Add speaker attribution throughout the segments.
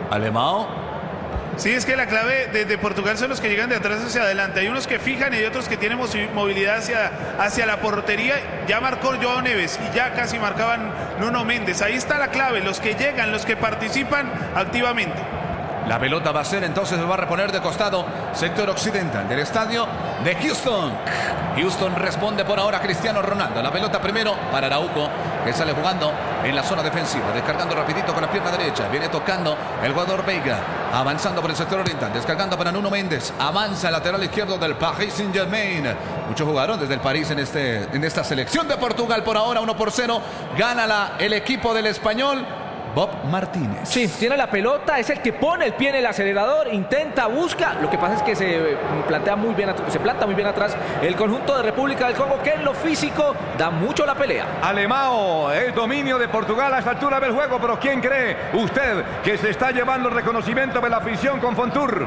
Speaker 1: Alemão.
Speaker 2: Sí, es que la clave de Portugal son los que llegan de atrás hacia adelante. Hay unos que fijan y hay otros que tienen movilidad hacia la portería. Ya marcó Joao Neves y ya casi marcaban Nuno Méndez. Ahí está la clave, los que llegan, los que participan activamente.
Speaker 1: La pelota va a ser, entonces va a reponer de costado, sector occidental del estadio de Houston. Houston responde por ahora a Cristiano Ronaldo. La pelota primero para Araujo, que sale jugando en la zona defensiva, descargando rapidito con la pierna derecha. Viene tocando el jugador Veiga, avanzando por el sector oriental, descargando para Nuno Méndez. Avanza el lateral izquierdo del Paris Saint-Germain. Muchos jugadores desde el París en esta selección de Portugal. Por ahora 1-0. Gana el equipo del Español. Bob Martínez.
Speaker 3: Sí, tiene la pelota, es el que pone el pie en el acelerador, intenta, busca. Lo que pasa es que se planta muy bien atrás el conjunto de República del Congo, que en lo físico da mucho la pelea.
Speaker 4: Alemão, el dominio de Portugal a esta altura del juego, pero ¿quién cree usted que se está llevando el reconocimiento de la afición con Fontour?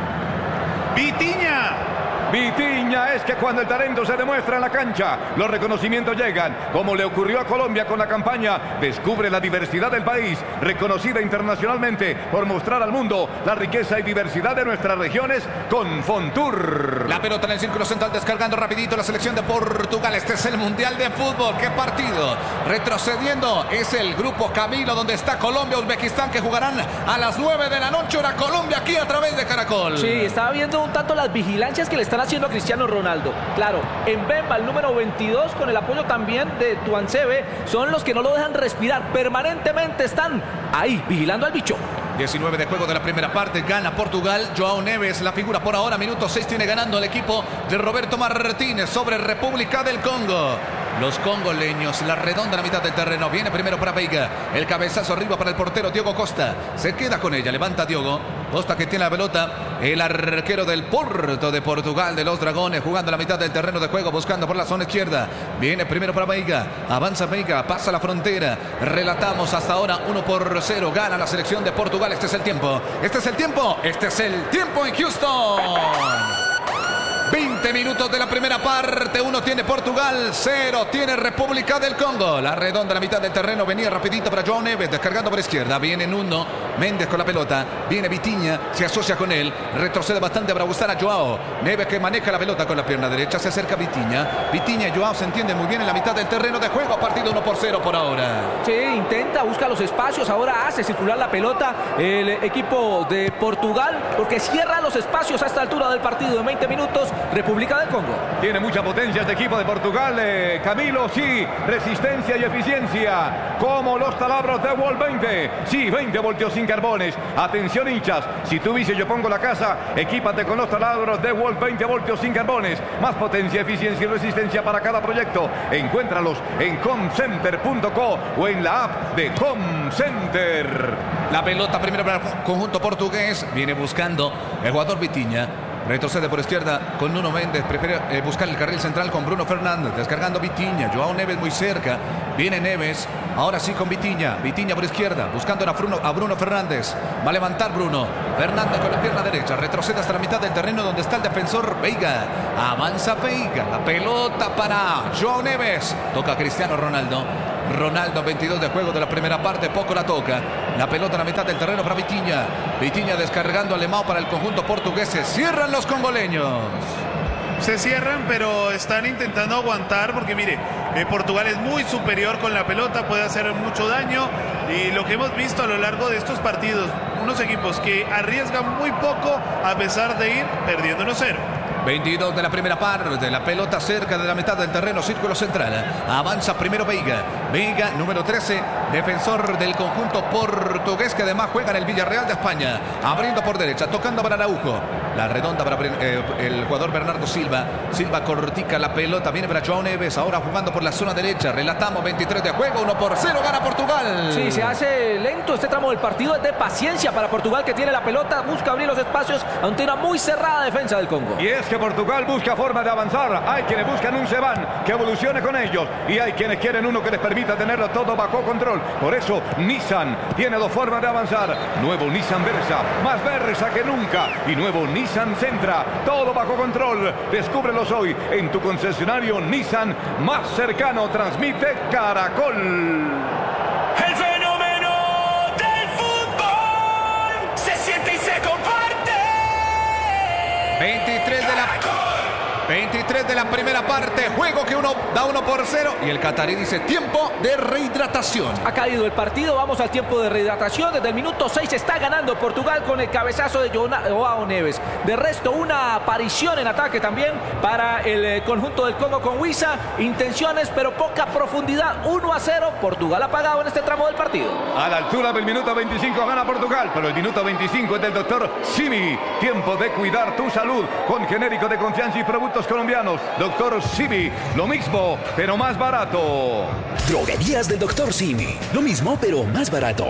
Speaker 4: Vitinha, es que cuando el talento se demuestra en la cancha, los reconocimientos llegan, como le ocurrió a Colombia con la campaña Descubre la diversidad del país, reconocida internacionalmente por mostrar al mundo la riqueza y diversidad de nuestras regiones con Fontour.
Speaker 1: La pelota en el círculo central, descargando rapidito la selección de Portugal. Este es el Mundial de Fútbol. ¡Qué partido! Retrocediendo es el grupo Camilo, donde está Colombia, Uzbekistán, que jugarán a las 9 de la noche, hora Colombia, aquí a través de Caracol.
Speaker 3: Sí, estaba viendo un tanto las vigilancias que le están haciendo a Cristiano Ronaldo. Claro, Mbemba, el número 22, con el apoyo también de Tuansebe, son los que no lo dejan respirar. Permanentemente están ahí, vigilando al bicho.
Speaker 1: 19 de juego de la primera parte, gana Portugal. Joao Neves, la figura por ahora, minuto 6 tiene ganando el equipo de Roberto Martínez sobre República del Congo. Los congoleños, la redonda a la mitad del terreno, viene primero para Veiga, el cabezazo arriba para el portero Diogo Costa, se queda con ella, levanta Diogo Costa, que tiene la pelota, el arquero del Porto de Portugal, de los Dragones, jugando a la mitad del terreno de juego, buscando por la zona izquierda, viene primero para Veiga, avanza Veiga, pasa la frontera, relatamos hasta ahora 1-0, gana la selección de Portugal. Este es el tiempo en Houston. 20 minutos de la primera parte, 1 tiene Portugal, 0 tiene República del Congo. La redonda a la mitad del terreno, venía rapidito para Joao Neves, descargando por izquierda, viene Nuno Méndez con la pelota, viene Vitinha, se asocia con él, retrocede bastante para buscar a Joao Neves, que maneja la pelota con la pierna derecha, se acerca Vitinha y Joao se entienden muy bien en la mitad del terreno de juego, partido 1-0 por ahora.
Speaker 3: Sí, intenta, busca los espacios, ahora hace circular la pelota el equipo de Portugal, porque cierra los espacios a esta altura del partido de 20 minutos. República del Congo.
Speaker 4: Tiene mucha potencia este equipo de Portugal, Camilo, sí, resistencia y eficiencia, como los taladros de Wall 20, sí, 20 voltios sin carbones. Atención, hinchas, si tú dices yo pongo la casa, equípate con los taladros de Wall 20 voltios sin carbones, más potencia, eficiencia y resistencia para cada proyecto. Encuéntralos en comcenter.co o en la app de Comcenter.
Speaker 1: La pelota primero para el conjunto portugués, viene buscando el jugador Vitinha. Retrocede por izquierda con Nuno Méndez, prefiere buscar el carril central con Bruno Fernández, descargando Vitinha, Joao Neves muy cerca, viene Neves, ahora sí con Vitinha por izquierda, buscando a Bruno Fernández, va a levantar Bruno Fernández con la pierna derecha, retrocede hasta la mitad del terreno donde está el defensor Veiga, avanza Veiga, la pelota para Joao Neves, toca a Cristiano Ronaldo, 22 de juego de la primera parte, poco la toca, la pelota en la mitad del terreno para Vitinha descargando a Alemão para el conjunto portugués, se cierran los congoleños.
Speaker 2: Se cierran, pero están intentando aguantar porque mire, Portugal es muy superior con la pelota, puede hacer mucho daño y lo que hemos visto a lo largo de estos partidos, unos equipos que arriesgan muy poco a pesar de ir perdiendo 1-0.
Speaker 1: 22 de la primera parte, la pelota cerca de la mitad del terreno, círculo central, avanza primero Veiga, número 13, defensor del conjunto portugués, que además juega en el Villarreal de España, abriendo por derecha, tocando para Araujo, la redonda para el jugador Bernardo Silva cortica la pelota, viene para Joao Neves, ahora jugando por la zona derecha, relatamos 23 de juego, 1-0, gana Portugal.
Speaker 3: Sí, se hace lento este tramo del partido, es de paciencia para Portugal, que tiene la pelota, busca abrir los espacios ante una muy cerrada defensa del Congo.
Speaker 4: Y es que Portugal busca forma de avanzar, hay quienes buscan un Seban que evolucione con ellos y hay quienes quieren uno que les permita tenerlo todo bajo control. Por eso Nissan tiene 2 formas de avanzar, nuevo Nissan Versa, más Versa que nunca, y nuevo Nissan Sentra, todo bajo control. Descúbrelos hoy en tu concesionario Nissan más cercano. Transmite Caracol.
Speaker 5: El fenómeno del fútbol
Speaker 1: 23 de la primera parte, juego que uno da 1-0 y el catarí dice tiempo de rehidratación.
Speaker 3: Ha caído el partido, vamos al tiempo de rehidratación. Desde el minuto 6 está ganando Portugal con el cabezazo de Joao Neves. De resto, una aparición en ataque también para el conjunto del Congo con Wissa. Intenciones, pero poca profundidad. 1-0, Portugal apagado en este tramo del partido.
Speaker 4: A la altura del minuto 25 gana Portugal, pero el minuto 25 es del doctor Simi. Tiempo de cuidar tu salud con genérico de confianza y productos colombianos. Doctor Simi, lo mismo, pero más barato.
Speaker 5: Droguerías del Doctor Simi. Lo mismo, pero más barato.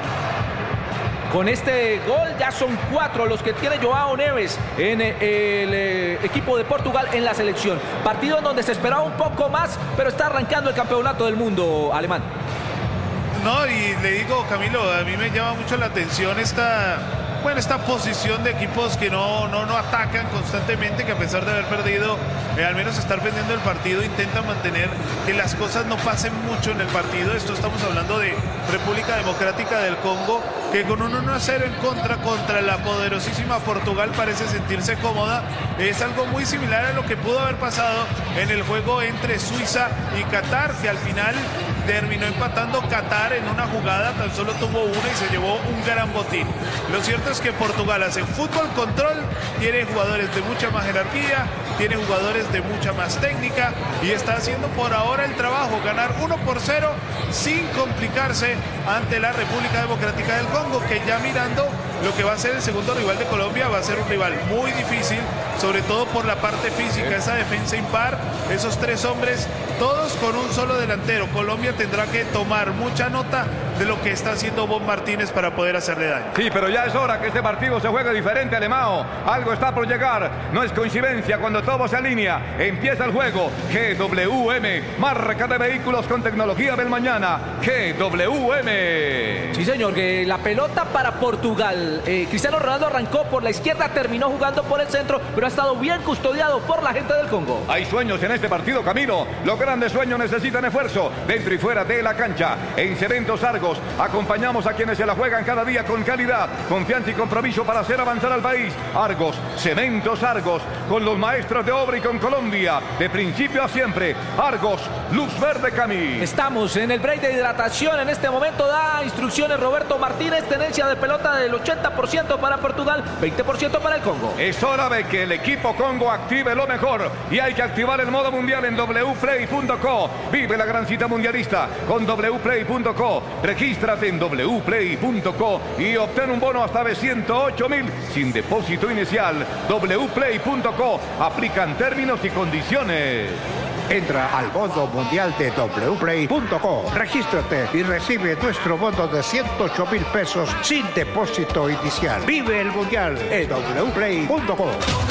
Speaker 3: Con este gol ya son 4 los que tiene Joao Neves en el equipo de Portugal en la selección. Partido en donde se esperaba un poco más, pero está arrancando el campeonato del mundo alemán.
Speaker 2: No, y le digo, Camilo, a mí me llama mucho la atención esta posición de equipos que no atacan constantemente, que a pesar de haber perdido, al menos estar pendiendo el partido, intentan mantener que las cosas no pasen mucho en el partido. Esto estamos hablando de República Democrática del Congo, que con un 1-0 en contra la poderosísima Portugal parece sentirse cómoda. Es algo muy similar a lo que pudo haber pasado en el juego entre Suiza y Qatar, que al final terminó empatando Qatar en una jugada, tan solo tuvo una y se llevó un gran botín. Lo cierto es que Portugal hace fútbol control, tiene jugadores de mucha más jerarquía, tiene jugadores de mucha más técnica y está haciendo por ahora el trabajo, ganar 1-0 sin complicarse ante la República Democrática del Congo, que ya mirando lo que va a ser el segundo rival de Colombia, va a ser un rival muy difícil, sobre todo por la parte física, esa defensa impar, esos 3 hombres, todos con un solo delantero. Colombia tendrá que tomar mucha nota de lo que está haciendo Bob Martínez para poder hacerle daño.
Speaker 4: Sí, pero ya es hora que este partido se juegue diferente, Alemão. Algo está por llegar. No es coincidencia cuando todo se alinea. Empieza el juego. GWM, marca de vehículos con tecnología del mañana. GWM.
Speaker 3: Sí, señor, que la pelota para Portugal. Cristiano Ronaldo arrancó por la izquierda, terminó jugando por el centro, pero ha estado bien custodiado por la gente del Congo.
Speaker 4: Hay sueños en este partido, Camilo. Los grandes sueños necesitan esfuerzo dentro y fuera de la cancha. En Cementos Argos acompañamos a quienes se la juegan cada día con calidad, confianza y compromiso para hacer avanzar al país. Argos, Cementos Argos, con los maestros de obra y con Colombia, de principio a siempre. Argos, luz verde, Camilo.
Speaker 3: Estamos en el break de hidratación. En este momento da instrucciones Roberto Martínez. Tenencia de pelota del 80% para Portugal, 20% para el Congo.
Speaker 4: Es hora de que el equipo Congo active lo mejor y hay que activar el modo mundial en wplay.co. Vive la gran cita mundialista con wplay.co. Regístrate en wplay.co y obtén un bono hasta de 108.000 sin depósito inicial. wplay.co. Aplican términos y condiciones.
Speaker 6: Entra al modo mundial de wplay.co, regístrate y recibe nuestro bono de 108.000 pesos sin depósito inicial. Vive el mundial en wplay.co.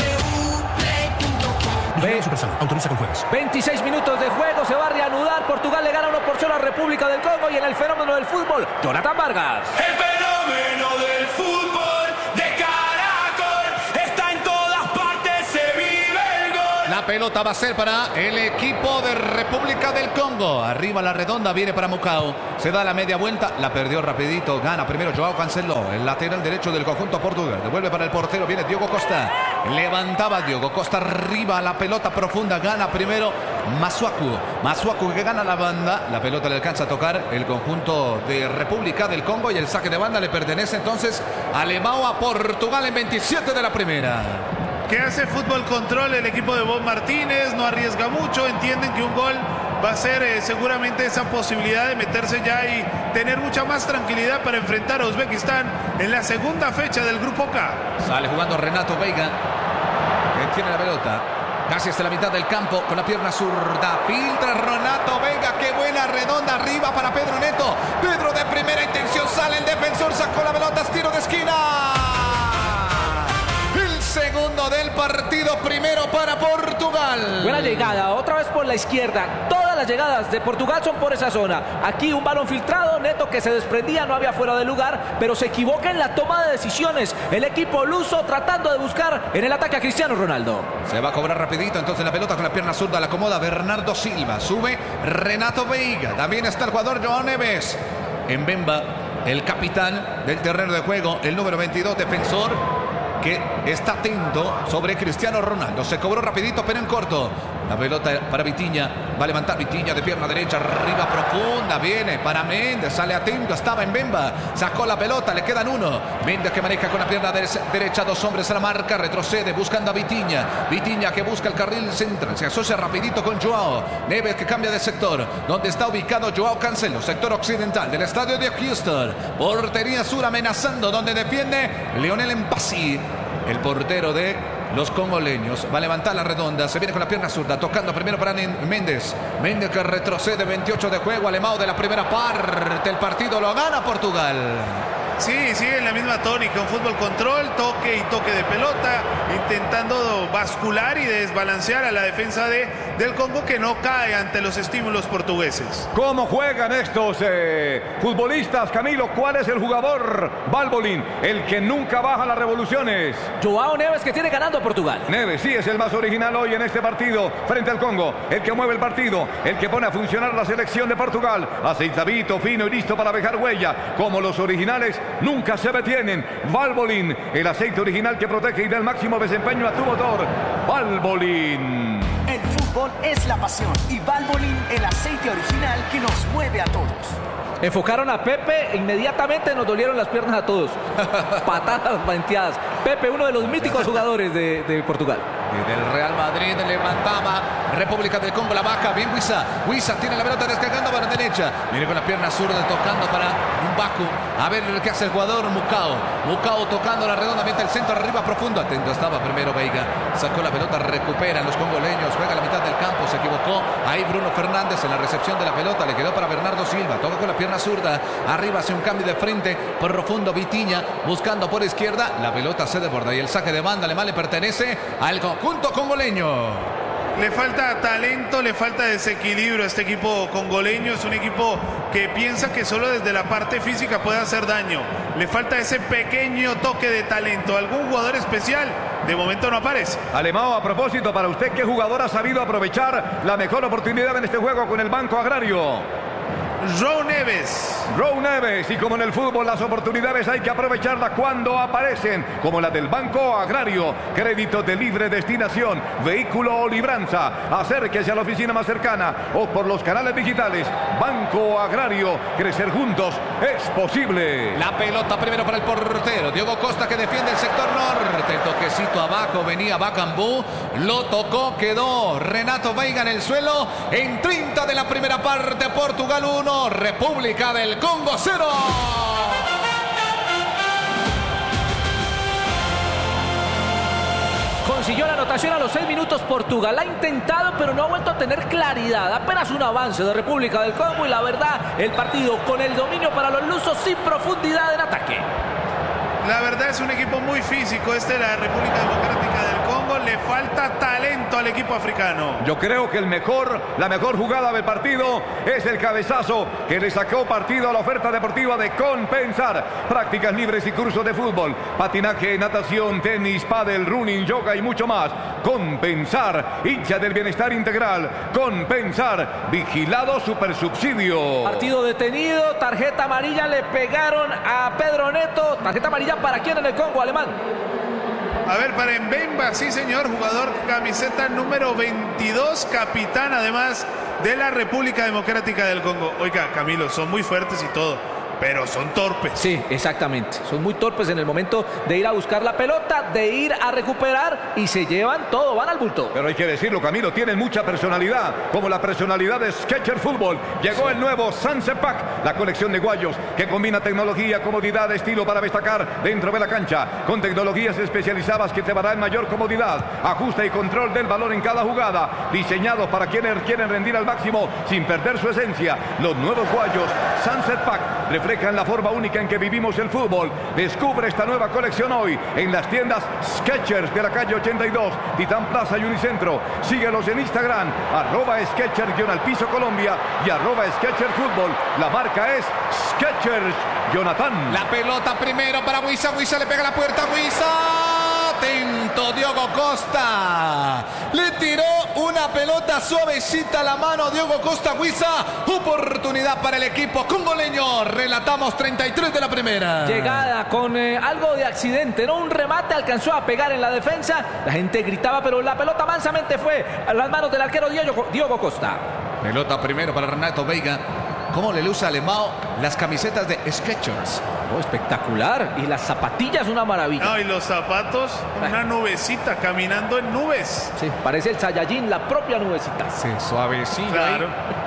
Speaker 5: Autoriza con juegos.
Speaker 3: 26 minutos de juego, se va a reanudar. Portugal le gana 1-0 a República del Congo y en el fenómeno del fútbol, Jonathan Vargas.
Speaker 7: El fenómeno del fútbol de Caracol está en todas partes, se vive el gol.
Speaker 1: La pelota va a ser para el equipo de República del Congo. Arriba la redonda, viene para Mucao. Se da la media vuelta, la perdió rapidito. Gana primero Joao Cancelo, el lateral derecho del conjunto portugués. Devuelve para el portero, viene Diogo Costa. Levantaba Diogo Costa arriba, la pelota profunda. Gana primero Masuaku. Masuaku que gana la banda. La pelota le alcanza a tocar el conjunto de República del Congo y el saque de banda le pertenece entonces a Alemão, a Portugal en 27 de la primera.
Speaker 2: Que hace fútbol control el equipo de Bob Martínez, no arriesga mucho, entienden que un gol va a ser seguramente esa posibilidad de meterse ya y tener mucha más tranquilidad para enfrentar a Uzbekistán en la segunda fecha del Grupo K.
Speaker 1: Sale jugando Renato Veiga, que tiene la pelota casi hasta la mitad del campo con la pierna zurda. Filtra Renato Veiga, qué buena redonda arriba para Pedro Neto. Pedro de primera intención, sale el defensor, sacó la pelota, tiro de esquina. Segundo del partido, primero para Portugal.
Speaker 3: Buena llegada, otra vez por la izquierda. Todas las llegadas de Portugal son por esa zona. Aquí un balón filtrado, Neto que se desprendía, no había fuera de lugar, pero se equivoca en la toma de decisiones. El equipo luso tratando de buscar en el ataque a Cristiano Ronaldo.
Speaker 1: Se va a cobrar rapidito, entonces la pelota con la pierna zurda la acomoda Bernardo Silva. Sube Renato Veiga, también está el jugador Joao Neves. En Mbemba, el capitán del terreno de juego, el número 22, defensor. que está atento sobre Cristiano Ronaldo. Se cobró rapidito, pero en corto. La pelota para Vitinha. Va a levantar Vitinha de pierna derecha. Arriba profunda. Viene para Méndez. Sale atento. Estaba en Bemba. Sacó la pelota. Le quedan uno. Méndez que maneja con la pierna derecha. Dos hombres a la marca. Retrocede buscando a Vitinha. Vitinha que busca el carril central. Se asocia rapidito con Joao Neves que cambia de sector. Donde está ubicado Joao Cancelo. Sector occidental del estadio de Houston. Portería sur amenazando. Donde defiende Lionel Mpassi. El portero de los congoleños. Va a levantar la redonda. Se viene con la pierna zurda. Tocando primero para Méndez. Méndez que retrocede. 28 de juego. Alemão de la primera parte. El partido lo gana Portugal.
Speaker 2: Sí, sigue en la misma tónica, un fútbol control, toque y toque de pelota, intentando bascular y desbalancear a la defensa del Congo, que no cae ante los estímulos portugueses.
Speaker 4: ¿Cómo juegan estos futbolistas, Camilo? ¿Cuál es el jugador? Valbolín, el que nunca baja las revoluciones.
Speaker 3: Joao Neves, que tiene ganando a Portugal.
Speaker 4: Neves sí es el más original hoy en este partido frente al Congo, el que mueve el partido, el que pone a funcionar la selección de Portugal, aceitadito, fino y listo para dejar huella, como los originales nunca se detienen. Valbolín, el aceite original que protege y da el máximo desempeño a tu motor. Valbolín.
Speaker 8: El fútbol es la pasión y Valbolín, el aceite original que nos mueve a todos.
Speaker 3: Enfocaron a Pepe, inmediatamente nos dolieron las piernas a todos. Patadas venteadas. Pepe, uno de los míticos jugadores de Portugal.
Speaker 1: Y del Real Madrid levantaba República del Congo, la baja. Bien Wissa. Wissa tiene la pelota descargando para la derecha. Viene con la pierna zurda tocando para Mbaku. A ver qué hace el jugador Mukau. Mukau tocando la redonda, mete el centro arriba profundo. Atento estaba primero Veiga. Sacó la pelota, recuperan los congoleños. Juega a la mitad del campo, se equivocó. Ahí Bruno Fernández en la recepción de la pelota. Le quedó para Bernardo Silva. Toca con la pierna zurda. Arriba hace un cambio de frente. Profundo Vitinha buscando por izquierda. La pelota se desborda y el saque de banda alemán le pertenece al conjunto congoleño.
Speaker 2: Le falta talento, le falta desequilibrio a este equipo congoleño. Es un equipo que piensa que solo desde la parte física puede hacer daño. Le falta ese pequeño toque de talento. ¿Algún jugador especial? De momento no aparece.
Speaker 4: Alemão, a propósito, para usted, ¿qué jugador ha sabido aprovechar la mejor oportunidad en este juego con el Banco Agrario?
Speaker 2: Joao Neves.
Speaker 4: Joao Neves, y como en el fútbol las oportunidades hay que aprovecharlas cuando aparecen, como la del Banco Agrario, crédito de libre destinación, vehículo o libranza. Acérquese a la oficina más cercana o por los canales digitales. Banco Agrario, crecer juntos es posible.
Speaker 1: La pelota primero para el portero Diogo Costa, que defiende el sector norte. El toquecito abajo, venía Bakambu, lo tocó, quedó Renato Veiga en el suelo. En 30 de la primera parte, Portugal 1, República del Congo 0.
Speaker 3: Consiguió la anotación a los 6 minutos Portugal. Ha intentado, pero no ha vuelto a tener claridad. Apenas un avance de República del Congo y la verdad, el partido con el dominio para los lusos sin profundidad en ataque.
Speaker 2: La verdad es un equipo muy físico este de la República Democrática del Congo. Le falta talento al equipo africano.
Speaker 4: Yo creo que la mejor jugada del partido es el cabezazo que le sacó partido a la oferta deportiva de Compensar. Prácticas libres y cursos de fútbol, patinaje, natación, tenis, pádel, running, yoga y mucho más. Compensar, hincha del bienestar integral. Compensar, vigilado supersubsidio.
Speaker 3: Partido detenido, tarjeta amarilla, le pegaron a Pedro Neto. Tarjeta amarilla para quién en el Congo, Alemán.
Speaker 2: A ver, para Mbemba, sí señor, jugador camiseta número 22, capitán además de la República Democrática del Congo. Oiga, Camilo, son muy fuertes y todo, pero son torpes.
Speaker 3: Sí, exactamente. Son muy torpes en el momento de ir a buscar la pelota, de ir a recuperar y se llevan todo, van al bulto.
Speaker 4: Pero hay que decirlo, Camilo, tienen mucha personalidad, como la personalidad de Sketcher Fútbol. Llegó el nuevo Sunset Pack, la colección de guayos que combina tecnología, comodidad, estilo para destacar dentro de la cancha, con tecnologías especializadas que te darán mayor comodidad, ajuste y control del balón en cada jugada, diseñados para quienes quieren rendir al máximo sin perder su esencia. Los nuevos guayos Sunset Pack reflejan la forma única en que vivimos el fútbol. Descubre esta nueva colección hoy en las tiendas Skechers de la calle 82, Titán Plaza y Unicentro. Síguelos en Instagram, @Skechers_ Colombia y @Skechers Fútbol. La marca es Skechers. Jonathan.
Speaker 1: La pelota primero para Wissa. Wissa le pega a la puerta. Wissa. Atento Diogo Costa. Le tiró una pelota suavecita a la mano. Diogo Costa, Huiza. Oportunidad para el equipo congoleño. Relatamos 33 de la primera.
Speaker 3: Llegada con algo de accidente, ¿no? Un remate alcanzó a pegar en la defensa. La gente gritaba, pero la pelota mansamente fue a las manos del arquero Diogo Costa.
Speaker 1: Pelota primero para Renato Veiga. ¿Cómo le luce a Alemão las camisetas de Skechers?
Speaker 3: Oh, espectacular. Y las zapatillas, una maravilla.
Speaker 2: No, y los zapatos, una nubecita, caminando en nubes.
Speaker 3: Sí, parece el Saiyajin, la propia nubecita.
Speaker 1: Sí, suavecito.
Speaker 2: Claro.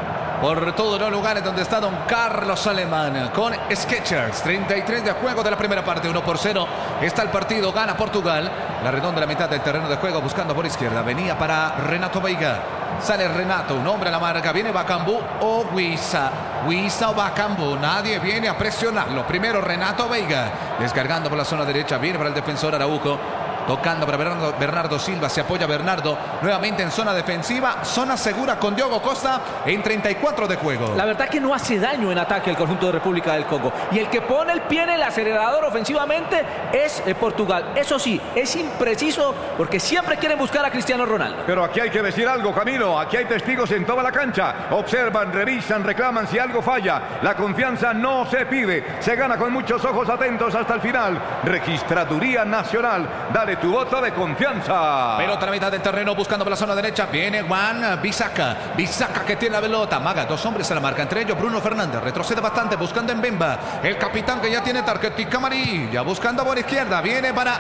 Speaker 1: Por todos los lugares donde está don Carlos Alemán con Skechers. 33 de juego de la primera parte, 1-0. Está el partido, gana Portugal. La redonda de la mitad del terreno de juego, buscando por izquierda. Venía para Renato Veiga. Sale Renato, un hombre a la marca. Viene Bakambu o Huiza. Huiza o Bakambu. Nadie viene a presionarlo. Primero Renato Veiga. Descargando por la zona derecha. Viene para el defensor Araujo. Tocando para Bernardo Silva. Se apoya Bernardo. Nuevamente en zona defensiva. Zona segura con Diogo Costa en 34 de juego.
Speaker 3: La verdad que no hace daño en ataque el conjunto de República del Congo. Y el que pone el pie en el acelerador ofensivamente es Portugal. Eso sí, es impreciso porque siempre quieren buscar a Cristiano Ronaldo.
Speaker 4: Pero aquí hay que decir algo, Camilo. Aquí hay testigos en toda la cancha. Observan, revisan, reclaman si algo falla. La confianza no se pide. Se gana con muchos ojos atentos hasta el final. Registraduría Nacional. Dale tu voto de confianza.
Speaker 1: Pelota a la mitad del terreno buscando por la zona derecha. Viene Juan Bisaca. Bisaca que tiene la pelota. Maga, dos hombres a la marca. Entre ellos Bruno Fernández. Retrocede bastante buscando en Mbemba. El capitán que ya tiene tarjetica amarilla. Buscando por izquierda. Viene para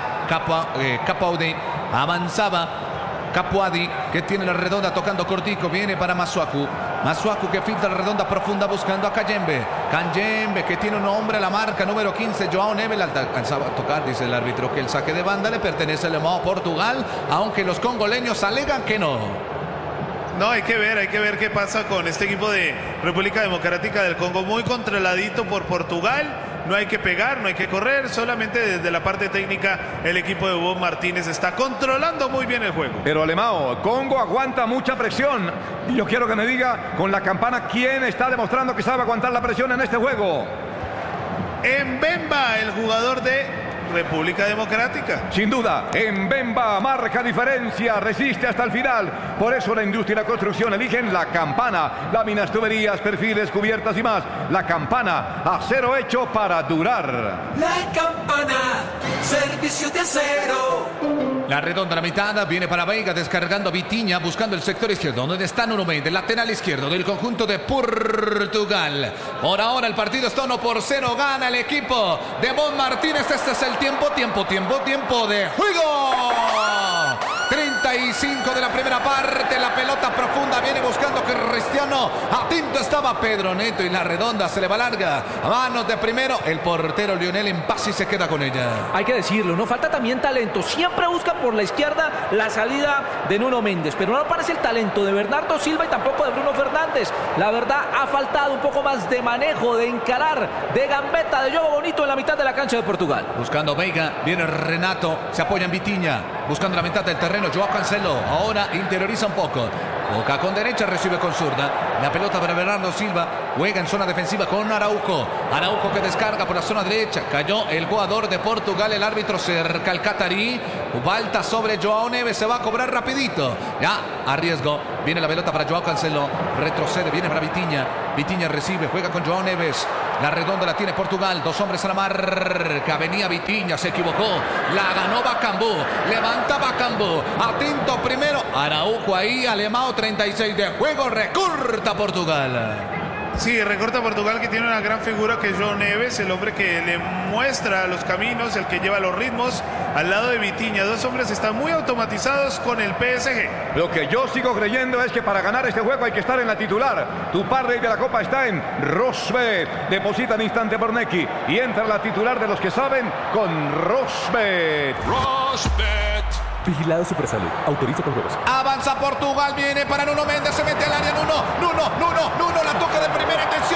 Speaker 1: Capuadi. Avanzaba Capuadi que tiene la redonda tocando cortico. Viene para Masuaku. Masuaku que filtra la redonda profunda buscando a Kayembe. Kayembe que tiene un hombre a la marca, número 15, João Neves. Alcanzaba a tocar, dice el árbitro, que el saque de banda le pertenece al Alemão Portugal, aunque los congoleños alegan que no.
Speaker 2: No, hay que ver qué pasa con este equipo de República Democrática del Congo. Muy controladito por Portugal. No hay que pegar, no hay que correr. Solamente desde la parte técnica el equipo de Hugo Martínez está controlando muy bien el juego.
Speaker 4: Pero Alemão, Congo aguanta mucha presión. Y yo quiero que me diga con la campana quién está demostrando que sabe aguantar la presión en este juego.
Speaker 2: Mbemba, el jugador de República Democrática.
Speaker 4: Sin duda, Mbemba marca diferencia, resiste hasta el final. Por eso la industria y la construcción eligen la campana. Láminas, tuberías, perfiles, cubiertas y más. La campana, acero hecho para durar.
Speaker 7: La campana, servicio de acero.
Speaker 1: La redonda a la mitad, viene para Veiga, descargando Vitinha, buscando el sector izquierdo, donde está Nuno Mendes, lateral izquierdo del conjunto de Portugal. Por ahora el partido está 1-0, gana el equipo de Bon Martínez. Este es el tiempo de juego. 35 de la primera parte, la pelota profunda, viene buscando Cristiano. Atento estaba Pedro Neto y la redonda se le va larga. A manos de primero, el portero Lionel Mpassi se queda con ella.
Speaker 3: Hay que decirlo, no falta también talento. Siempre busca por la izquierda la salida de Nuno Mendes, pero no aparece el talento de Bernardo Silva y tampoco de Bruno Fernández. La verdad, ha faltado un poco más de manejo, de encarar, de gambeta, de juego bonito en la mitad de la cancha de Portugal.
Speaker 1: Buscando Veiga, viene Renato, se apoya en Vitinha, buscando la mitad del terreno, João Cancelo, ahora interioriza un poco. Boca con derecha, recibe con zurda. La pelota para Bernardo Silva, juega en zona defensiva con Araujo. Araujo que descarga por la zona derecha. Cayó el jugador de Portugal, el árbitro cerca el catarí. Falta sobre João Neves, se va a cobrar rapidito. Ya, a riesgo. Viene la pelota para João Cancelo, retrocede, viene para Vitinha. Vitinha recibe, juega con João Neves. La redonda la tiene Portugal, dos hombres a la marca. Venía Vitinha, se equivocó. La ganó Bakambu, levanta Bakambu. Atento primero, Araujo ahí, Alemão, 36 de juego, recorta Portugal.
Speaker 2: Sí, recorta Portugal, que tiene una gran figura que es João Neves, el hombre que le muestra los caminos, el que lleva los ritmos al lado de Vitinha. Dos hombres están muy automatizados con el PSG.
Speaker 4: Lo que yo sigo creyendo es que para ganar este juego hay que estar en la titular. Tu parlay de la Copa está en Rosbet. Deposita en instante por Neki y entra la titular de los que saben con Rosbet.
Speaker 7: Rosbet.
Speaker 5: Vigilado Supersalud. Autoriza con juegos.
Speaker 1: Avanza Portugal, viene para Nuno Mendes, se mete al área. Nuno, la toca de primera intención.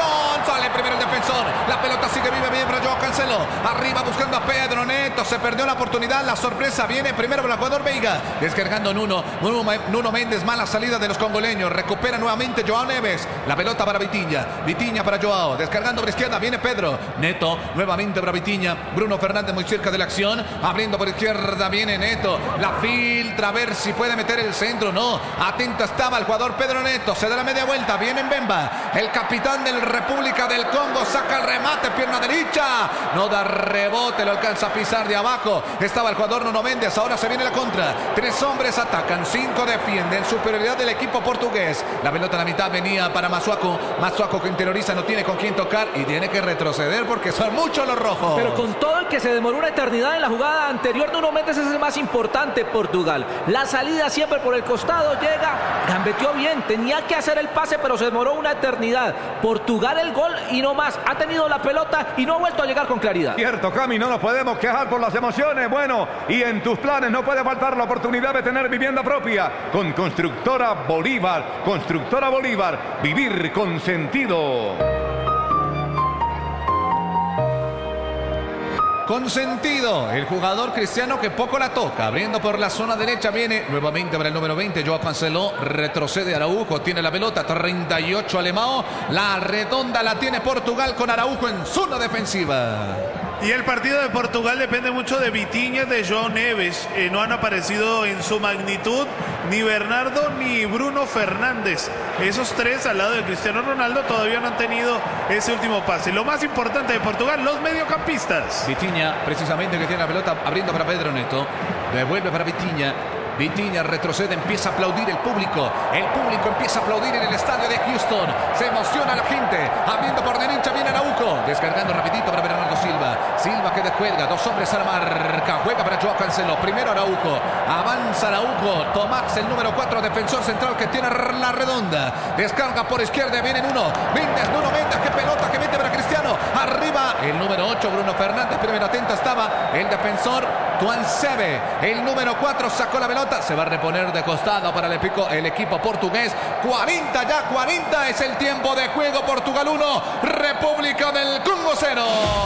Speaker 1: Sale primero el defensor. La pelota sigue vive bien para Joao Cancelo. Arriba buscando a Pedro Neto. Se perdió la oportunidad. La sorpresa viene primero para el jugador Veiga. Descargando Nuno Méndez. Mala salida de los congoleños. Recupera nuevamente Joao Neves. La pelota para Vitinha. Vitinha para Joao. Descargando por izquierda. Viene Pedro Neto. Nuevamente para Vitinha. Bruno Fernández muy cerca de la acción. Abriendo por izquierda. Viene Neto. La filtra. A ver si puede meter el centro. No. Atento estaba el jugador Pedro Neto. Se da la media vuelta. Viene Mbemba. El capitán del República del Congo. Saca el remate. Pierna derecha. No da rebote. Lo alcanza a pisar de abajo. Estaba el jugador Nuno Méndez. Ahora se viene la contra. 3 hombres atacan. 5 defienden. Superioridad del equipo portugués. La pelota a la mitad venía para Masuaku. Masuaku que interioriza. No tiene con quién tocar. Y tiene que retroceder porque son muchos los rojos.
Speaker 3: Pero con todo el que se demoró una eternidad en la jugada anterior, Nuno Méndez es el más importante. Portugal. La salida siempre por el costado. Llega. Gambeteó bien. Tenía que hacer el pase, pero se demoró una eternidad. Portugal el gol y no más. Ha tenido la pelota y no ha vuelto a llegar con claridad.
Speaker 4: Cierto, Cami, no nos podemos quejar por las emociones. Bueno, y en tus planes no puede faltar la oportunidad de tener vivienda propia con Constructora Bolívar. Constructora Bolívar, vivir con sentido.
Speaker 1: Con sentido, el jugador Cristiano que poco la toca, abriendo por la zona derecha, viene nuevamente para el número 20, Joao Cancelo, retrocede Araujo, tiene la pelota, 38 Alemão, la redonda la tiene Portugal con Araujo en zona defensiva.
Speaker 2: Y el partido de Portugal depende mucho de Vitinha, de Joao Neves. No han aparecido en su magnitud ni Bernardo ni Bruno Fernández. Esos 3 al lado de Cristiano Ronaldo todavía no han tenido ese último pase. Lo más importante de Portugal, los mediocampistas.
Speaker 1: Vitinha, precisamente que tiene la pelota abriendo para Pedro Neto. Devuelve para Vitinha. Vitinha retrocede, empieza a aplaudir el público. El público empieza a aplaudir en el estadio de Houston. Se emociona la gente. Abriendo por derecha viene Araujo. Descargando rapidito para Bernardo Silva. Silva que descuelga. 2 hombres a la marca. Juega para Joao Cancelo. Primero Araujo. Avanza Araujo. Tomás, el número 4, defensor central que tiene la redonda. Descarga por izquierda. Viene Nuno Méndez. Nuno Méndez. Qué pelota que mete para Cristiano. Arriba el número 8, Bruno Fernández. Primero atento estaba el defensor Tuansebe. El número 4 sacó la pelota. Se va a reponer de costado para el equipo portugués. 40 es el tiempo de juego. Portugal 1, República del Congo 0.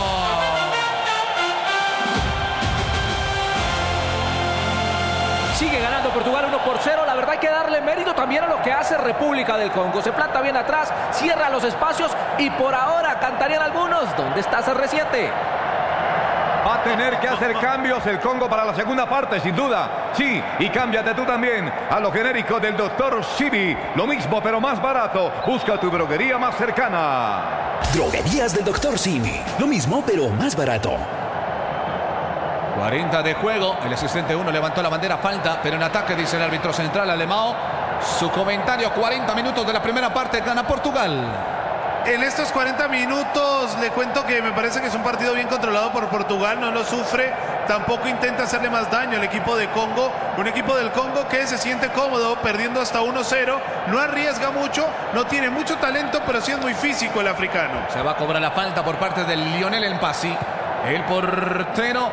Speaker 3: Sigue ganando Portugal 1-0. La verdad hay que darle mérito también a lo que hace República del Congo. Se planta bien atrás, cierra los espacios y por ahora cantarían algunos. ¿Dónde está CR7?
Speaker 4: Va a tener que hacer cambios el Congo para la segunda parte, sin duda. Sí, y cámbiate tú también a lo genérico del Dr. Simi. Lo mismo, pero más barato. Busca tu droguería más cercana.
Speaker 5: Droguerías del Dr. Simi. Lo mismo, pero más barato.
Speaker 1: 40 de juego. El asistente 1 levantó la bandera, falta, pero en ataque dice el árbitro central Alemão. Su comentario, 40 minutos de la primera parte, gana Portugal.
Speaker 2: En estos 40 minutos le cuento que me parece que es un partido bien controlado por Portugal, no lo sufre, tampoco intenta hacerle más daño al equipo de Congo, un equipo del Congo que se siente cómodo perdiendo hasta 1-0, no arriesga mucho, no tiene mucho talento, pero sí es muy físico el africano.
Speaker 1: Se va a cobrar la falta por parte de Lionel Mpassi, el portero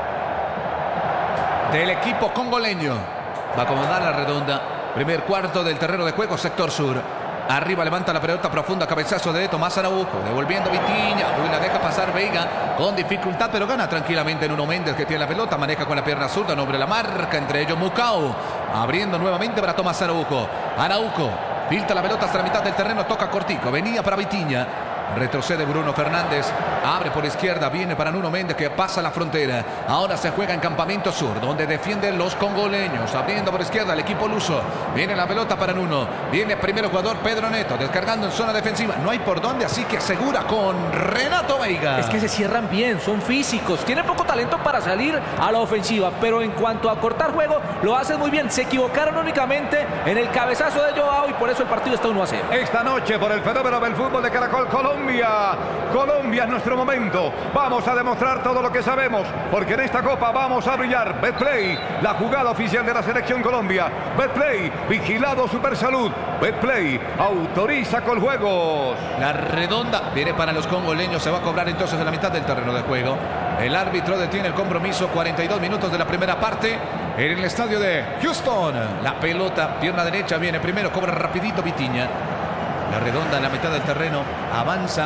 Speaker 1: del equipo congoleño. Va a acomodar la redonda, primer cuarto del terreno de juego, sector sur. Arriba levanta la pelota profunda, cabezazo de Tomás Araujo, devolviendo Vitinha. Uy, la deja pasar Veiga con dificultad, pero gana tranquilamente Nuno Méndez que tiene la pelota, maneja con la pierna zurda, nombre la marca, entre ellos Mucau. Abriendo nuevamente para Tomás Araujo. Araujo filtra la pelota hasta la mitad del terreno, toca cortico, venía para Vitinha. Retrocede Bruno Fernández, abre por izquierda, viene para Nuno Méndez que pasa la frontera. Ahora se juega en Campamento Sur, donde defienden los congoleños. Abriendo por izquierda el equipo luso. Viene la pelota para Nuno. Viene primero jugador Pedro Neto, descargando en zona defensiva. No hay por dónde, así que asegura con Renato Veiga.
Speaker 3: Es que se cierran bien, son físicos. Tienen poco talento para salir a la ofensiva, pero en cuanto a cortar juego, lo hacen muy bien. Se equivocaron únicamente en el cabezazo de Joao y por eso el partido está 1-0.
Speaker 4: Esta noche, por el fenómeno del fútbol de Caracol, Colombia es nuestro momento. Vamos a demostrar todo lo que sabemos, porque en esta copa vamos a brillar. Betplay, la jugada oficial de la selección Colombia. Betplay, vigilado Supersalud. Betplay, autoriza con juegos.
Speaker 1: La redonda viene para los congoleños. Se va a cobrar entonces en la mitad del terreno de juego. El árbitro detiene el compromiso. 42 minutos de la primera parte en el estadio de Houston. La pelota, pierna derecha, viene primero, cobra rapidito Vitinha. La redonda en la mitad del terreno, avanza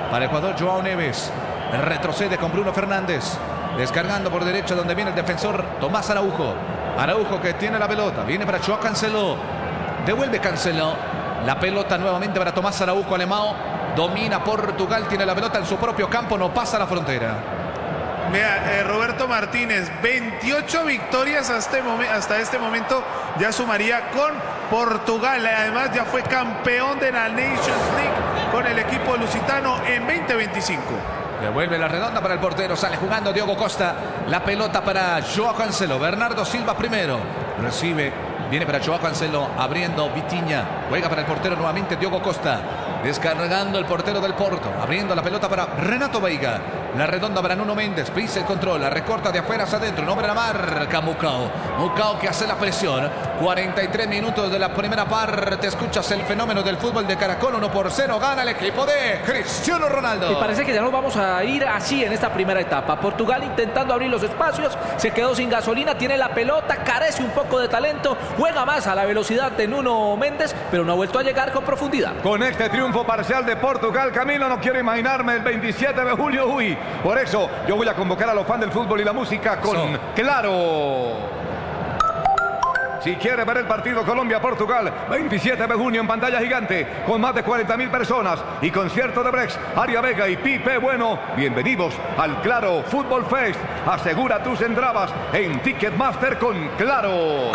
Speaker 1: para el jugador Joao Neves. Retrocede con Bruno Fernández. Descargando por derecha donde viene el defensor Tomás Araujo. Araujo que tiene la pelota. Viene para Joao Cancelo. Devuelve Cancelo. La pelota nuevamente para Tomás Araujo. Alemão. Domina Portugal. Tiene la pelota en su propio campo. No pasa la frontera.
Speaker 2: Vea, Roberto Martínez, 28 victorias hasta este momento. Ya sumaría con Portugal. Además ya fue campeón de la Nations League con el equipo lusitano en 2025.
Speaker 1: Devuelve la redonda para el portero. Sale jugando Diogo Costa. La pelota para Joao Cancelo. Bernardo Silva primero. Recibe. Viene para Joao Cancelo. Abriendo Vitinha. Juega para el portero nuevamente Diogo Costa. Descargando el portero del Porto. Abriendo la pelota para Renato Veiga. La redonda para Nuno Méndez. Pisa el control. La recorta de afuera hacia adentro. Nombre la marca Mucao. Mucao que hace la presión. 43 minutos de la primera parte. Escuchas el fenómeno del fútbol de Caracol. 1-0. Gana el equipo de Cristiano Ronaldo.
Speaker 3: Y parece que ya nos vamos a ir así en esta primera etapa. Portugal intentando abrir los espacios. Se quedó sin gasolina. Tiene la pelota. Carece un poco de talento. Juega más a la velocidad de Nuno Méndez. Pero no ha vuelto a llegar con profundidad.
Speaker 4: Con este triunfo parcial de Portugal, Camilo, no quiero imaginarme el 27 de julio. Uy, por eso yo voy a convocar a los fans del fútbol y la música con Claro. Si quiere ver el partido Colombia-Portugal, 27 de junio en pantalla gigante, con más de 40.000 personas y concierto de Brex, Aria Vega y Pipe Bueno, bienvenidos al Claro Fútbol Fest. Asegura tus entradas en Ticketmaster con Claro.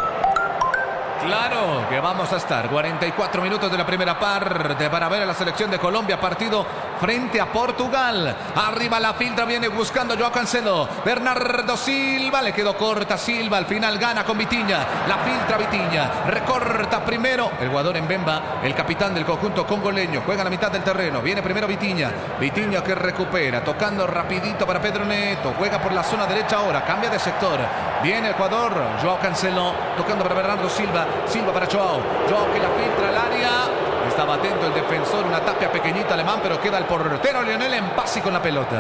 Speaker 1: Claro que vamos a estar 44 minutos de la primera parte para ver a la selección de Colombia, partido frente a Portugal. Arriba la filtra, viene buscando Joao Cancelo. Bernardo Silva, le quedó corta Silva, al final gana con Vitinha. La filtra Vitinha, recorta primero el jugador Mbemba, el capitán del conjunto congoleño. Juega a la mitad del terreno, viene primero Vitinha. Vitinha que recupera, tocando rapidito para Pedro Neto. Juega por la zona derecha ahora, cambia de sector. Viene el jugador Joao Cancelo, tocando para Bernardo Silva. Silva para Joao. Joao que la filtra al área. Estaba atento el defensor. Una tapia pequeñita alemán, pero queda el portero Lionel Mpassi con la pelota.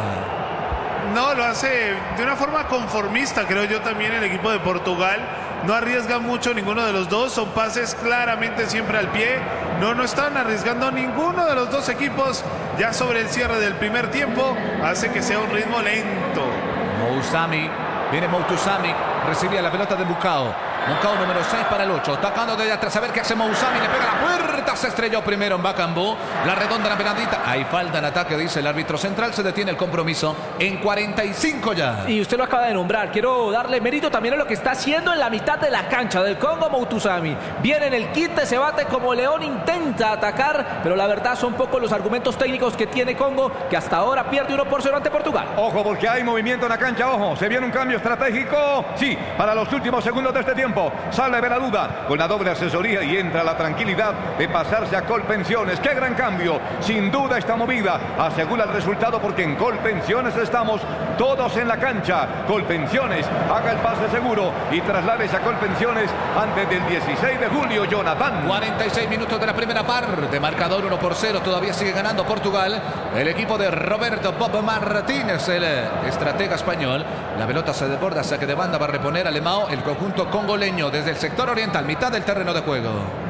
Speaker 2: No, lo hace de una forma conformista, creo yo también el equipo de Portugal. No arriesga mucho ninguno de los dos. Son pases claramente siempre al pie. No están arriesgando ninguno de los dos equipos. Ya sobre el cierre del primer tiempo hace que sea un ritmo lento.
Speaker 1: Mousami. Viene Moutoussami. Recibía la pelota de Mucao. Mucao número 6 para el 8. Tocando desde atrás. A ver qué hace Mousami. Le pega la puerta. Se estrelló primero en Bakambu. La redonda, la penalita. Hay falta en ataque, dice el árbitro central. Se detiene el compromiso en 45 ya.
Speaker 3: Y usted lo acaba de nombrar. Quiero darle mérito también a lo que está haciendo en la mitad de la cancha del Congo Moutoussami. Viene en el quite, se bate como león, intenta atacar. Pero la verdad son pocos los argumentos técnicos que tiene Congo, que hasta ahora pierde 1-0 ante Portugal.
Speaker 4: Ojo, porque hay movimiento en la cancha. Ojo, se viene un cambio estratégico. Sí, para los últimos segundos de este tiempo. Sale de la duda con la doble asesoría y entra la tranquilidad de pasarse a Colpensiones. ¡Qué gran cambio! Sin duda esta movida asegura el resultado, porque en Colpensiones estamos todos en la cancha. Colpensiones, haga el pase seguro y trasládese a Colpensiones antes del 16 de julio, Jonathan.
Speaker 1: 46 minutos de la primera parte. Marcador 1-0. Todavía sigue ganando Portugal. El equipo de Roberto Bob Martínez, el estratega español. La pelota se desborda, saque de banda, va a reponer Alemão, el conjunto congoleño desde el sector oriental, mitad del terreno de juego.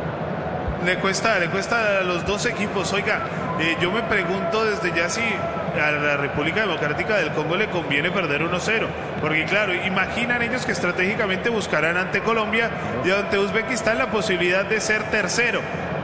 Speaker 2: Le cuesta a los dos equipos. Oiga, yo me pregunto desde ya si a la República Democrática del Congo le conviene perder 1-0. Porque claro, imaginan ellos que estratégicamente buscarán ante Colombia y ante Uzbekistán la posibilidad de ser tercero.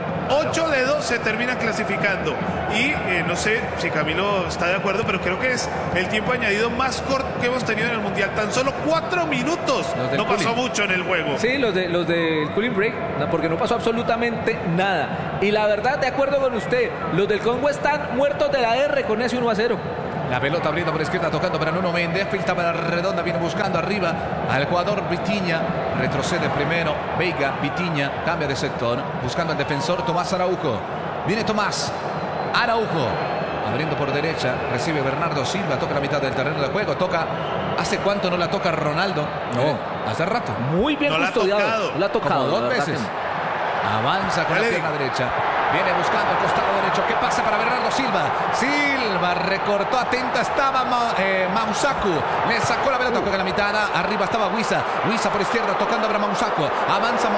Speaker 2: 8 de 12 terminan clasificando. Y no sé si Camilo está de acuerdo, pero creo que es el tiempo añadido más corto que hemos tenido en el Mundial. Tan solo 4 minutos. No pasó mucho en el juego.
Speaker 3: Sí, los del cooling break, porque no pasó absolutamente nada. Y la verdad, de acuerdo con usted, los del Congo están muertos de la R con ese 1-0.
Speaker 1: La pelota abriendo por izquierda, tocando para Nuno Méndez. Filtra para redonda, viene buscando arriba al jugador Vitinha. Retrocede primero Veiga, Vitinha, cambia de sector. Buscando al defensor Tomás Araujo. Viene Tomás Araujo. Abriendo por derecha, recibe Bernardo Silva. Toca la mitad del terreno de juego. Toca. ¿Hace cuánto no la toca Ronaldo?
Speaker 3: No.
Speaker 1: Hace rato.
Speaker 3: Muy bien custodiado.
Speaker 1: La ha tocado. Como 2 veces. Avanza con la pierna derecha. Viene buscando el costado derecho. ¿Qué pasa para Bernardo Silva? Silva recortó, atenta estaba Mausaku. Le sacó la pelota con la mitad. Arriba estaba Wissa. Wissa por izquierda tocando para Mausaku. Avanza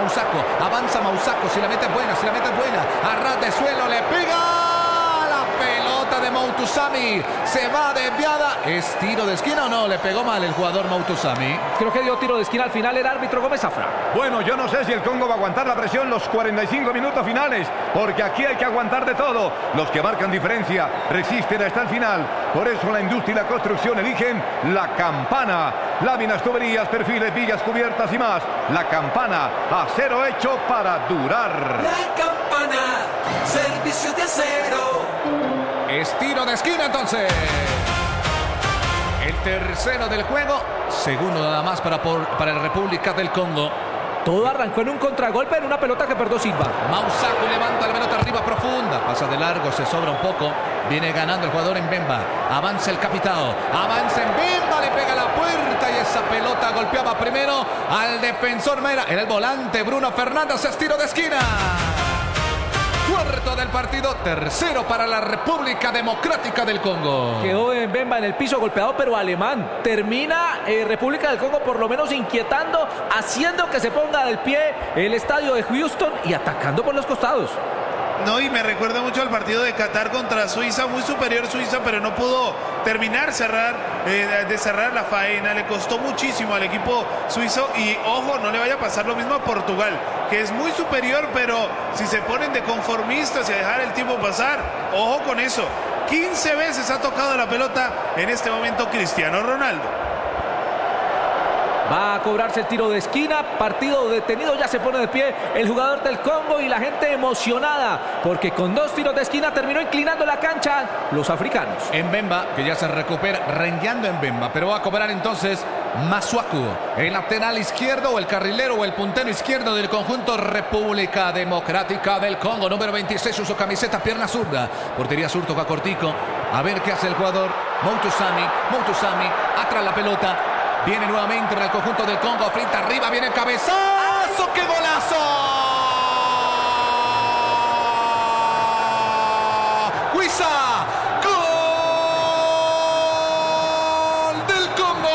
Speaker 1: Mausaku. Si la mete es buena, A ras de suelo le pega. La pelota de Moutoussamy. Se va desviada. ¿Es tiro de esquina o no? ¿Le pegó mal el jugador Moutoussamy?
Speaker 3: Creo que dio tiro de esquina al final el árbitro Gómez Zafra.
Speaker 4: Bueno, yo no sé si el Congo va a aguantar la presión los 45 minutos finales, porque aquí hay que aguantar de todo. Los que marcan diferencia resisten hasta el final. Por eso la industria y la construcción eligen La Campana. Láminas, tuberías, perfiles, villas, cubiertas y más. La Campana, acero hecho para durar.
Speaker 7: La Campana, servicio de acero.
Speaker 1: Es tiro de esquina entonces. El tercero del juego. Segundo nada más para el República del Congo.
Speaker 3: Todo arrancó en un contragolpe en una pelota que perdió Silva.
Speaker 1: Mausaku levanta la pelota arriba profunda. Pasa de largo, se sobra un poco. Viene ganando el jugador en Mbemba. Avanza el capitán. Avanza en Mbemba. Le pega la puerta y esa pelota golpeaba primero al defensor Mera. Era el volante Bruno Fernández. Es tiro de esquina. Cuarto del partido, tercero para la República Democrática del Congo.
Speaker 3: Quedó Mbemba en el piso golpeado, pero alemán. Termina República del Congo por lo menos inquietando, haciendo que se ponga del pie el estadio de Houston y atacando por los costados.
Speaker 2: No, y me recuerda mucho al partido de Qatar contra Suiza, muy superior Suiza, pero no pudo terminar de cerrar la faena. Le costó muchísimo al equipo suizo y ojo, no le vaya a pasar lo mismo a Portugal, que es muy superior, pero si se ponen de conformistas y a dejar el tiempo pasar, ojo con eso. 15 veces ha tocado la pelota en este momento Cristiano Ronaldo.
Speaker 3: Va a cobrarse el tiro de esquina, partido detenido, ya se pone de pie el jugador del Congo y la gente emocionada, porque con 2 tiros de esquina terminó inclinando la cancha los africanos.
Speaker 1: Mbemba, que ya se recupera, rengueando Mbemba, pero va a cobrar entonces Masuaku, el lateral izquierdo o el carrilero o el puntero izquierdo del conjunto República Democrática del Congo, número 26, uso camiseta, pierna zurda, portería sur, toca cortico, a ver qué hace el jugador Moutoussamy, atrás la pelota. Viene nuevamente para el conjunto del Congo, frente arriba, viene el cabezazo, ¡qué golazo! ¡Huiza! ¡Gol del Congo!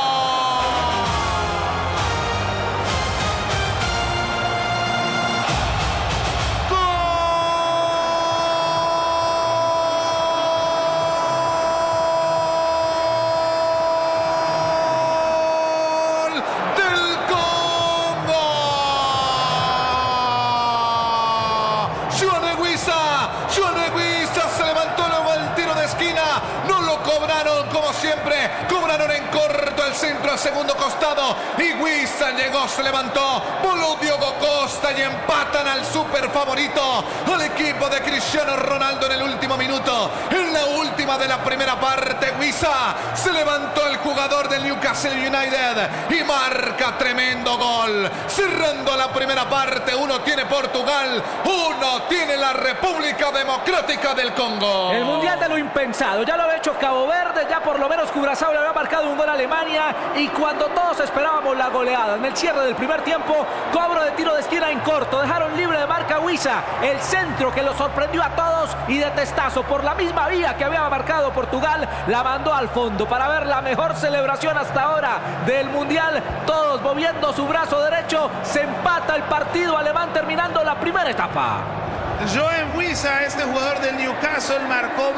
Speaker 1: Siempre cobraron en corto el centro al segundo costado y Huiza llegó, se levantó, voló Diogo Costa y empatan al super favorito al equipo de Cristiano Ronaldo en el último minuto. En la última de la primera parte, Huiza se levantó el jugador del Newcastle United y marca tremendo gol. Cerrando la primera parte, uno tiene Portugal, uno tiene la República Democrática del Congo.
Speaker 3: El mundial de lo impensado, ya lo había hecho Cabo Verde, ya por lo menos Curazao le había marcado un gol a Alemania y cuando todos esperábamos la goleada en el cierre del primer tiempo, cobro de tiro de esquina en corto, dejaron libre de marca Huiza, el centro que lo sorprendió a todos y de testazo por la misma vía que había marcado Portugal, la mandó al fondo para ver la mejor celebración hasta ahora del mundial, todos moviendo su brazo derecho, se empata el partido alemán terminando la primera etapa.
Speaker 2: Joen Huiza, este jugador del Newcastle, marcó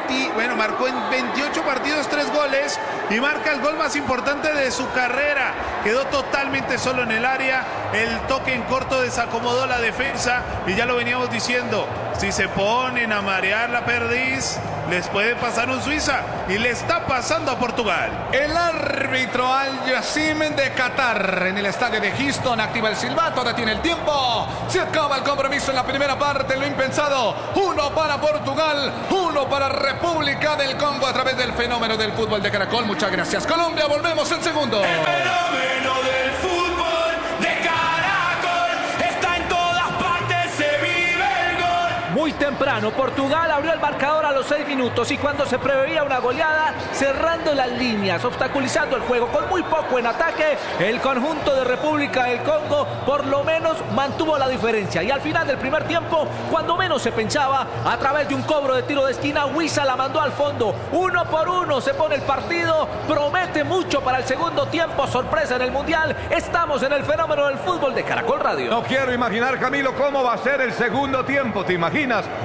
Speaker 2: en 28 partidos 3 goles y marca el gol más importante de su carrera. Quedó totalmente solo en el área, el toque en corto desacomodó la defensa y ya lo veníamos diciendo, si se ponen a marear la perdiz, les puede pasar un Suiza y le está pasando a Portugal.
Speaker 1: El árbitro Al-Yassim de Qatar en el estadio de Houston activa el silbato, detiene el tiempo, se acaba el compromiso en la primera parte, lo impensado, 1 para Portugal, 1 para República del Congo a través del fenómeno del fútbol de Caracol. Muchas gracias Colombia, volvemos en segundo.
Speaker 7: El fenómeno del fútbol de Caracol está en todas partes, se vive el gol.
Speaker 3: Muy temprano, Portugal abrió el marcador a los 6 minutos y cuando se preveía una goleada, cerrando las líneas, obstaculizando el juego, con muy poco en ataque, el conjunto de República del Congo por lo menos mantuvo la diferencia. Y al final del primer tiempo, cuando menos se pensaba, a través de un cobro de tiro de esquina, Huiza la mandó al fondo. 1 por 1 se pone el partido, promete mucho para el segundo tiempo, sorpresa en el Mundial. Estamos en el fenómeno del fútbol de Caracol Radio.
Speaker 4: No quiero imaginar, Camilo, cómo va a ser el segundo tiempo. ¿Te imaginas?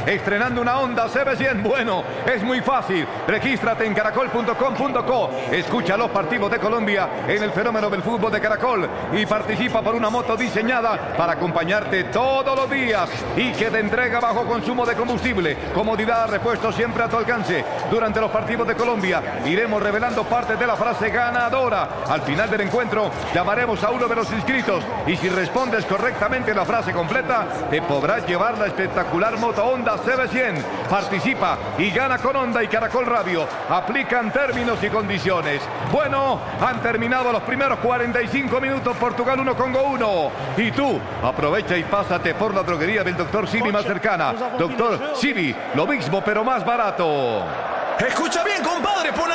Speaker 4: estrenando una Honda CB100. Bueno, es muy fácil. Regístrate en caracol.com.co. Escucha los partidos de Colombia en el fenómeno del fútbol de Caracol y participa por una moto diseñada para acompañarte todos los días y que te entrega bajo consumo de combustible, comodidad, repuesto siempre a tu alcance. Durante los partidos de Colombia iremos revelando partes de la frase ganadora. Al final del encuentro llamaremos a uno de los inscritos y si respondes correctamente la frase completa te podrás llevar la espectacular moto Honda CB100. Participa y gana con Honda y Caracol Radio. Aplican términos y condiciones. Bueno, han terminado los primeros 45 minutos. Portugal 1, Congo 1. Y tú aprovecha y pásate por la droguería del Dr. Simi más cercana. Dr. Simi, lo mismo pero más barato.
Speaker 7: Escucha bien, compadre, pon